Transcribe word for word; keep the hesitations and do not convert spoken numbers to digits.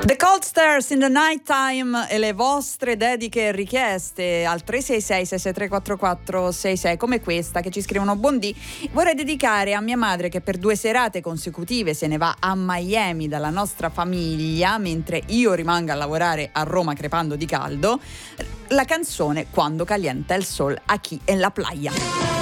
The Cold Stairs in the Nighttime e le vostre dediche e richieste al tre sei sei sei sei tre quattro quattro sei sei, come questa che ci scrivono: buondì, vorrei dedicare a mia madre che per due serate consecutive se ne va a Miami dalla nostra famiglia mentre io rimango a lavorare a Roma crepando di caldo, la canzone Quando calienta il sol aquí en la playa.